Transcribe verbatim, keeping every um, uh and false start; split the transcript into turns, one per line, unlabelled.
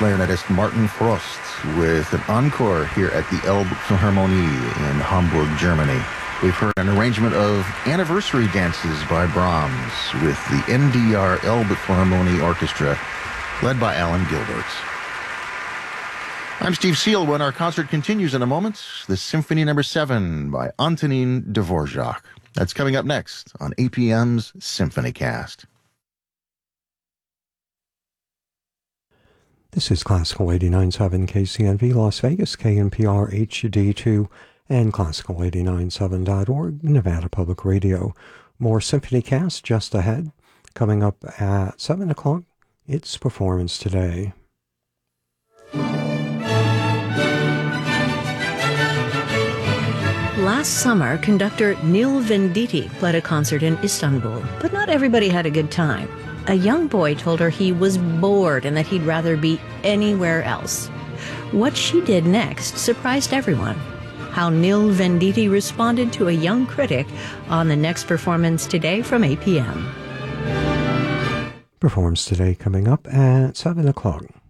clarinetist Martin Frost with an encore here at the Elbphilharmonie in Hamburg, Germany. We've heard an arrangement of Anniversary Dances by Brahms with the N D R Elbphilharmonie Orchestra, led by Alan Gilbert. I'm Steve Seal. When our concert continues in a moment, the Symphony Number seven by Antonin Dvorak. That's coming up next on A P M's Symphony Cast.
This is Classical eighty-nine point seven K C N V Las Vegas, K N P R H D two, and Classical eighty-nine point seven dot org, Nevada Public Radio. More Symphony Cast just ahead. Coming up at seven o'clock, it's Performance Today.
Last summer, conductor Neil Venditti played a concert in Istanbul, but not everybody had a good time. A young boy told her he was bored and that he'd rather be anywhere else. What she did next surprised everyone. How Neil Venditti responded to a young critic on the next Performance Today from A P M.
Performance Today coming up at seven o'clock.